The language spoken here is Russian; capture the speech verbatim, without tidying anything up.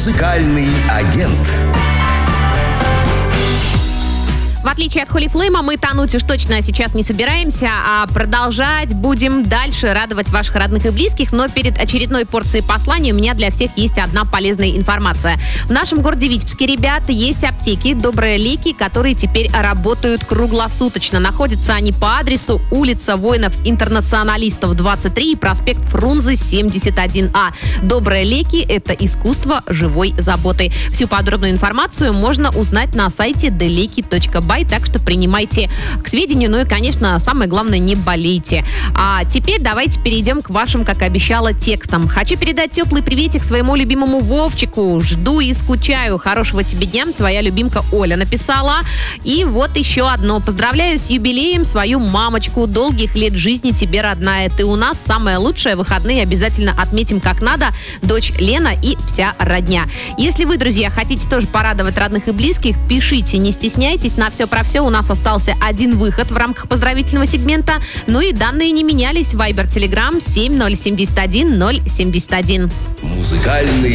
Музыкальный агент. В отличие от Holy Flame, мы тонуть уж точно сейчас не собираемся, а продолжать будем дальше радовать ваших родных и близких. Но перед очередной порцией посланий у меня для всех есть одна полезная информация. В нашем городе Витебске, ребята, есть аптеки «Добрые леки», которые теперь работают круглосуточно. Находятся они по адресу улица Воинов-Интернационалистов, двадцать три, и проспект Фрунзе, семьдесят один А. «Добрые леки» — это искусство живой заботы. Всю подробную информацию можно узнать на сайте делеки точка бай. Так что принимайте к сведению. Ну и, конечно, самое главное, не болейте. А теперь давайте перейдем к вашим, как обещала, текстам. Хочу передать теплый приветик своему любимому Вовчику. Жду и скучаю. Хорошего тебе дня. Твоя любимка Оля написала. И вот еще одно. Поздравляю с юбилеем свою мамочку. Долгих лет жизни тебе, родная. Ты у нас самая лучшая. Выходные обязательно отметим как надо. Дочь Лена и вся родня. Если вы, друзья, хотите тоже порадовать родных и близких, пишите, не стесняйтесь. На все про все у нас остался один выход в рамках поздравительного сегмента. Ну и данные не менялись. Вайбер, Телеграм семь ноль семь один ноль семь один. Музыкальный